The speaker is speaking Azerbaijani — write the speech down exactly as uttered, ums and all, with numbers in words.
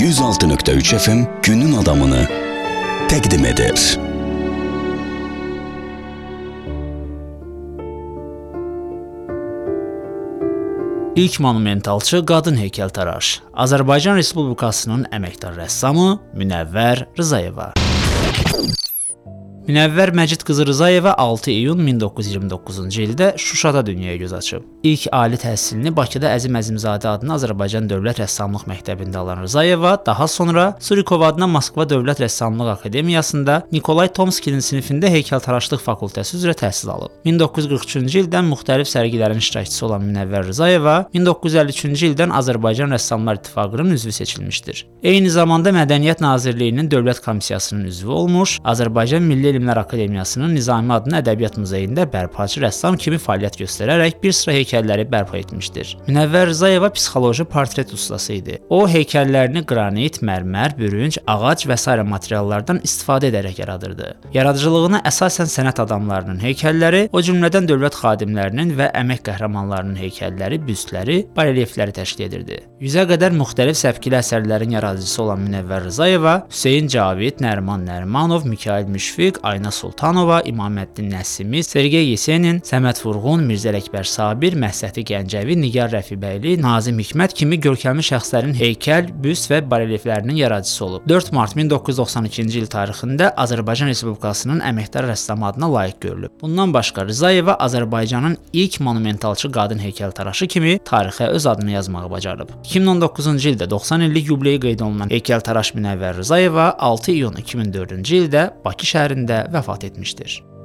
yüz altı nöqtə üç F M günün adamını təqdim edir. İlk monumentalçı qadın heykəltaraş Azərbaycan Respublikasının əməkdar rəssamı Münəvvər Rzayeva. Münəvvər Məcid qızı Rzayeva altı iyun min doqquz yüz iyirmi doqquzuncu ildə Şuşada dünyaya göz açıb. İlk ali təhsilini Bakıda Əzim Əzimzadə adına Azərbaycan Dövlət Rəssamlıq Məktəbində alan Rzayeva daha sonra Surikov adına Moskva Dövlət Rəssamlıq Akademiyasında Nikolay Tomskinin sinifində heykəltaraşlıq fakültəsi üzrə təhsil alıb. min doqquz yüz qırx üçüncü ildən müxtəlif sərgilərin iştirakçısı olan Münəvvər Rzayeva min doqquz yüz əlli üçüncü ildən Azərbaycan Rəssamlar İttifaqının üzvü seçilmişdir. Eyni zamanda Mədəniyyət Nazirliyinin Dövlət Komissiyasının üzvü olmuş, Azərbaycan Milli Elmlər Akademiyasının Nizami adına Ədəbiyyat Muzeyində bərpaçı rəssam kimi fəaliyyət göstərərək bir sıra heykəlləri bərpa etmişdir. Münəvvər Rzayeva psixoloji portret ustası idi. O, heykəllərini qranit, mərmər, bürünc, ağac və sairə materiallardan istifadə edərək yaradırdı. Yaradıcılığına əsasən sənət adamlarının heykəlləri, o cümlədən dövlət xadimlərinin və əmək qəhrəmanlarının heykəlləri, büstləri, barelyefləri təşkil edirdi. Yüzə qədər müxtəlif səpkili əsərlərin yaradıcısı olan Münəvvər Rzayeva Hüseyn Cavid, Nəriman Nərimanov, Mikayıl Müşfiq, Ayna Sultanova, İmaməddin Nəsimi, Sergey Yesenin, Səməd Vurğun, Mirzə Ələkbər Sabir, Məhsəti Gəncəvi, Nigar Rəfibəyli, Nazim Hikmət kimi görkəmli şəxslərin heykəl, büst və barelyeflərinin yaradıcısı olub. dörd mart min doqquz yüz doxsan ikinci il tarixində Azərbaycan Respublikasının əməkdar rəssamı adına layiq görülüb. Bundan başqa Rzayeva Azərbaycanın ilk monumentalçı qadın heykəltaraşı kimi tarixə öz adını yazmağı bacarıb. iki min on doqquzuncu ildə doxsan illik yubileyi qeyd olunan heykəltaraş Münəvvər Rzayeva altı iyun iki min dördüncü ildə Bakı şəhərində vəfat etmişdir.